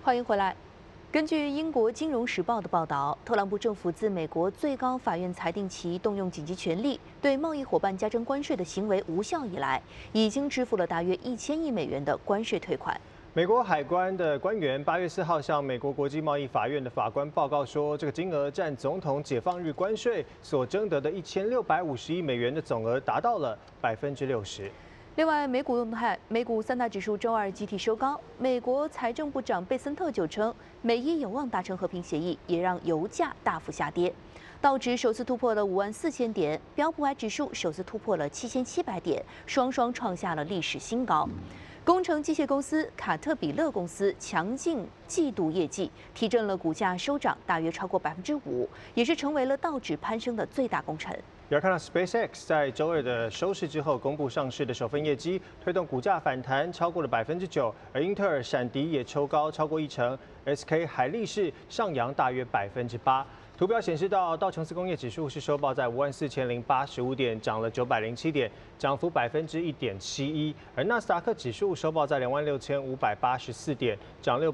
欢迎回来。根据英国《金融时报》的报道，特朗普政府自美国最高法院裁定其动用紧急权力对贸易伙伴加征关税的行为无效以来，已经支付了大约1000亿美元的关税退款。 美国海关的官员8月4号向美国国际贸易法院的法官报告说，这个金额占总统解放日关税所征得的1650亿美元的总额达到了60%。 另外，美股动态，美股三大指数周二集体收高。美国财政部长贝森特就称，美伊有望达成和平协议，也让油价大幅下跌。道指首次突破了54000点，标普500指数首次突破了7700点，双创下了历史新高。工程机械公司卡特彼勒公司强劲季度业绩，提振了股价收涨大约超过5%，也是成为了道指攀升的最大功臣。 要看到 SpaceX 在周二的收市之后公布上市的首份业绩，推动股价反弹超过了9%，而英特尔、闪迪也抽高超过1%，SK 海力士上扬大约8%。图表显示到，道琼斯工业指数是收报在54085点，涨了907点，涨幅1.71%，而纳斯达克指数收报在26584点，涨6。